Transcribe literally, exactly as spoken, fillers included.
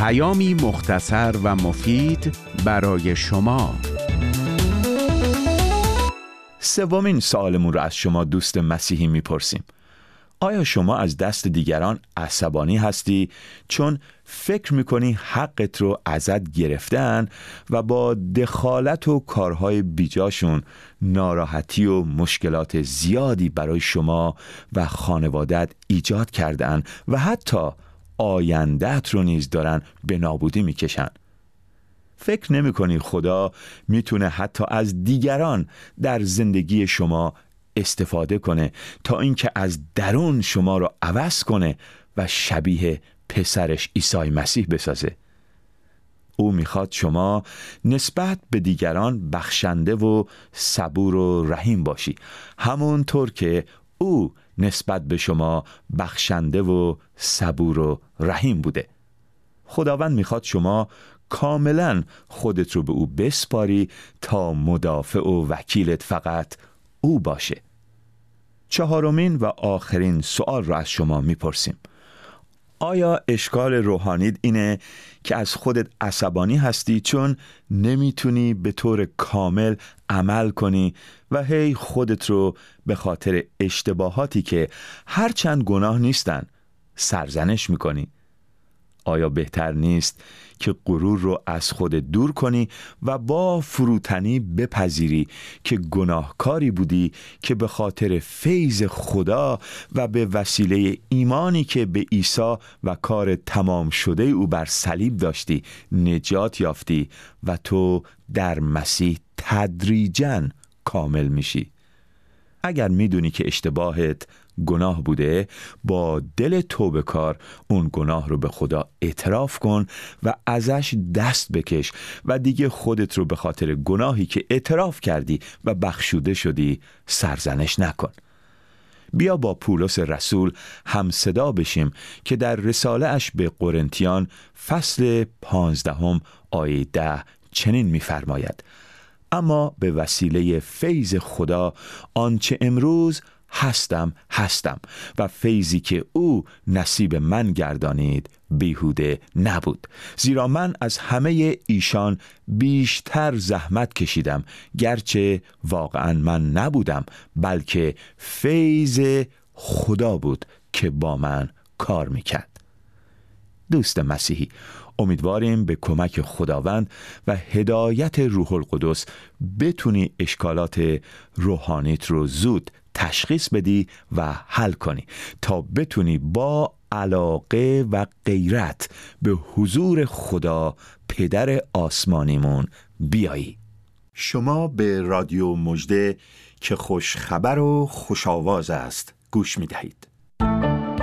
پیامی مختصر و مفید برای شما. سومین سوالمون رو از شما دوست مسیحی میپرسیم. آیا شما از دست دیگران عصبانی هستی چون فکر میکنی حقت رو ازت گرفتن و با دخالت و کارهای بیجاشون ناراحتی و مشکلات زیادی برای شما و خانوادت ایجاد کردن و حتی آینده‌ات رو نیز دارن به نابودی میکشن؟ فکر نمی کنی خدا میتونه حتی از دیگران در زندگی شما استفاده کنه تا اینکه از درون شما رو عوض کنه و شبیه پسرش عیسی مسیح بسازه؟ او میخواد شما نسبت به دیگران بخشنده و صبور و رحیم باشی، همونطور که او نسبت به شما بخشنده و صبور و رحیم بوده. خداوند میخواد شما کاملا خودت رو به او بسپاری تا مدافع و وکیلت فقط او باشه. چهارمین و آخرین سوال رو از شما میپرسیم. آیا اشکال روحانیت اینه که از خودت عصبانی هستی چون نمیتونی به طور کامل عمل کنی و هی خودت رو به خاطر اشتباهاتی که هرچند گناه نیستن سرزنش میکنی؟ آیا بهتر نیست که غرور رو از خودت دور کنی و با فروتنی بپذیری که گناهکاری بودی که به خاطر فیض خدا و به وسیله ایمانی که به عیسی و کار تمام شده او بر صلیب داشتی نجات یافتی و تو در مسیح تدریجاً کامل میشی؟ اگر میدونی که اشتباهت گناه بوده، با دل توبه کار اون گناه رو به خدا اعتراف کن و ازش دست بکش و دیگه خودت رو به خاطر گناهی که اعتراف کردی و بخشوده شدی سرزنش نکن. بیا با پولس رسول هم صدا بشیم که در رساله اش به قرنتیان فصل پانزدهم آیه ده چنین می‌فرماید: اما به وسیله فیض خدا آنچه امروز هستم هستم و فیضی که او نصیب من گردانید بیهوده نبود، زیرا من از همه ایشان بیشتر زحمت کشیدم، گرچه واقعا من نبودم بلکه فیض خدا بود که با من کار میکرد. دوست مسیحی، امیدواریم به کمک خداوند و هدایت روح القدس بتونی اشکالات روحانیت رو زود تشخیص بدی و حل کنی تا بتونی با علاقه و غیرت به حضور خدا پدر آسمانیمون بیایی. شما به رادیو مژده که خوش خبر و خوش آواز است گوش می دهید.